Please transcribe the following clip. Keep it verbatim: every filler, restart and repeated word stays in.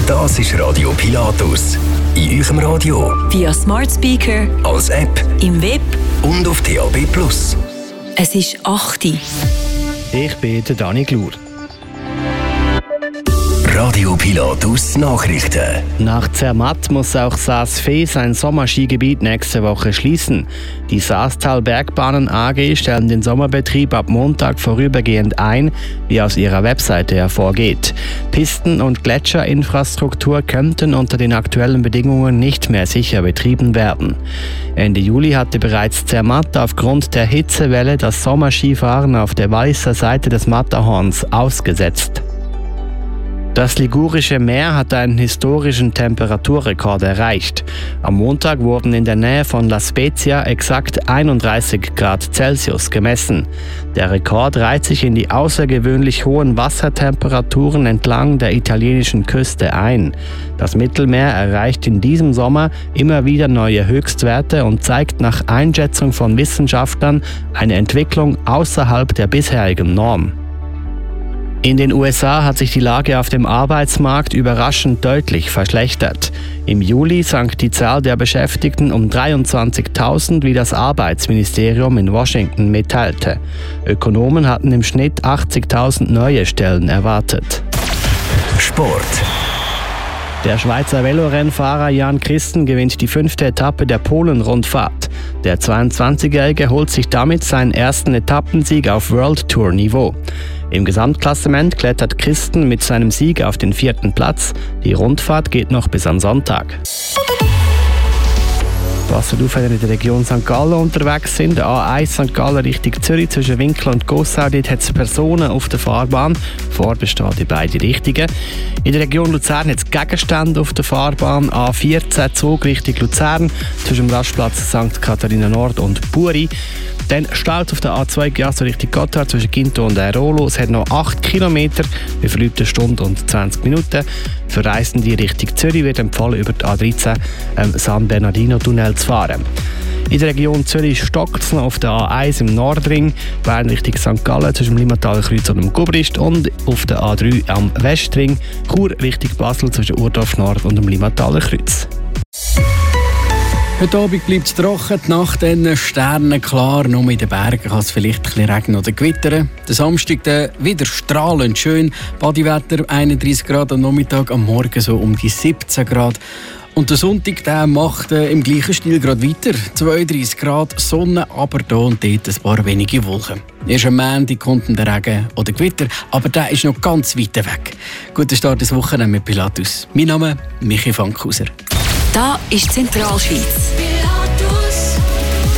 Das ist Radio Pilatus. In eurem Radio, via Smart Speaker, als App, im Web und auf D A B Plus. Es ist acht Uhr. Ich bin der Dani Glur. Radio Pilatus Nachrichten. Nach Zermatt muss auch Saas-Fee sein Sommerskigebiet nächste Woche schließen. Die Saastal Bergbahnen A G stellen den Sommerbetrieb ab Montag vorübergehend ein, wie aus ihrer Webseite hervorgeht. Pisten- und Gletscherinfrastruktur könnten unter den aktuellen Bedingungen nicht mehr sicher betrieben werden. Ende Juli hatte bereits Zermatt aufgrund der Hitzewelle das Sommerskifahren auf der Walliser Seite des Matterhorns ausgesetzt. Das Ligurische Meer hat einen historischen Temperaturrekord erreicht. Am Montag wurden in der Nähe von La Spezia exakt einunddreißig Grad Celsius gemessen. Der Rekord reiht sich in die außergewöhnlich hohen Wassertemperaturen entlang der italienischen Küste ein. Das Mittelmeer erreicht in diesem Sommer immer wieder neue Höchstwerte und zeigt nach Einschätzung von Wissenschaftlern eine Entwicklung außerhalb der bisherigen Norm. In den U S A hat sich die Lage auf dem Arbeitsmarkt überraschend deutlich verschlechtert. Im Juli sank die Zahl der Beschäftigten um dreiundzwanzigtausend, wie das Arbeitsministerium in Washington mitteilte. Ökonomen hatten im Schnitt achtzigtausend neue Stellen erwartet. Sport. Der Schweizer Velorennfahrer Jan Christen gewinnt die fünfte Etappe der Polen-Rundfahrt. Der zweiundzwanzigjährige holt sich damit seinen ersten Etappensieg auf World Tour Niveau. Im Gesamtklassement klettert Christen mit seinem Sieg auf den vierten Platz. Die Rundfahrt geht noch bis am Sonntag. Passt auf, wenn ihr in der Region Sankt Gallen unterwegs sind. A eins Sankt Gallen Richtung Zürich zwischen Winkel und Gossau. Dort hat es Personen auf der Fahrbahn. Vorbe steht in beide Richtungen. In der Region Luzern hat es Gegenstände auf der Fahrbahn. A vierzehn Zug Richtung Luzern zwischen dem Rastplatz Sankt Katharina Nord und Buri. Dann Stalt auf der A zwei Giasso Richtung Gotthard zwischen Ginto und Airolo. Es hat noch acht Kilometer, wie verläuft eine Stunde und zwanzig Minuten. Für Reisende Richtung Zürich wird empfohlen, über die A dreizehn ähm, San Bernardino-Tunnel zu fahren. In der Region Zürich stockt es noch auf der A eins im Nordring, Bern Richtung Sankt Gallen zwischen dem Limmataler Kreuz und dem Gubrist, und auf der A drei am Westring, Chur Richtung Basel zwischen Urdorf Nord und dem Limmataler Kreuz. Heute Abend bleibt es trocken, die Nacht dann sternenklar. Nur in den Bergen kann es vielleicht ein bisschen regnen oder gewittern. Der Samstag dann wieder strahlend schön. Badiwetter einunddreißig Grad am Nachmittag, am Morgen so um die siebzehn Grad. Und der Sonntag der macht äh, im gleichen Stil gerade weiter. zweiunddreißig Grad, Sonne, aber da und dort ein paar wenige Wolken. Erst am Montag kommt der Regen oder Gewitter, aber der ist noch ganz weit weg. Guten Start des Wochenende mit Pilatus. Mein Name ist Michi Fankhauser. Da ist Zentralschweiz.